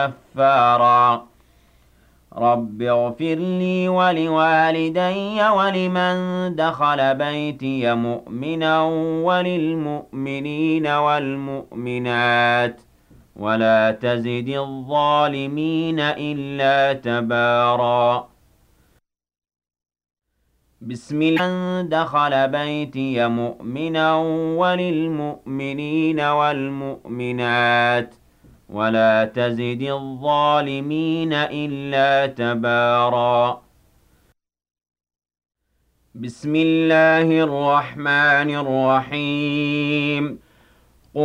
غفارا رب اغفر لي ولوالدي ولمن دخل بيتي مؤمنا وللمؤمنين والمؤمنات ولا تزد الظالمين إلا تبارا بسم الله من دخل بيتي مؤمنا وللمؤمنين والمؤمنات ولا تزد الظالمين إلا تبارا بسم الله الرحمن الرحيم